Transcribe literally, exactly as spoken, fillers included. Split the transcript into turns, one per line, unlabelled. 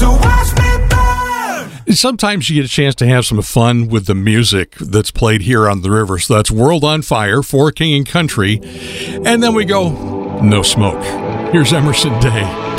So watch me burn.
Sometimes you get a chance to have some fun with the music that's played here on the river. So that's World on Fire, For King and Country. And then we go, no smoke. Here's Emerson Day.